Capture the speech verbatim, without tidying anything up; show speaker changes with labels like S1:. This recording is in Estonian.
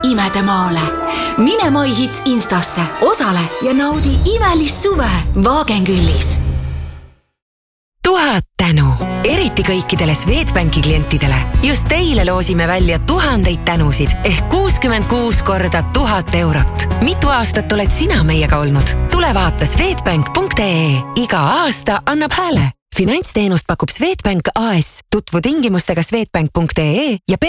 S1: Imedemaale. Mine MyHits Instasse, osale ja naudi imelist suve Wagenküllis.
S2: Tuhat tänu, eriti kõikidele Swedbanki klientidele. Just teile loosime välja tuhandeid tänusid ehk kuuskümmend kuus korda tuhat eurot. Mitu aastat oled sina meiega olnud? Tule vaata swedbank punkt ee. Iga aasta annab hääle. Finantsteenust pakub Swedbank A S. Tutvu tingimustega swedbank punkt ee ja